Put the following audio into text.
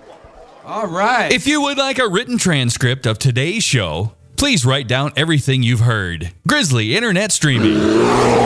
All right. If you would like a written transcript of today's show, please write down everything you've heard. Grizzly Internet Streaming.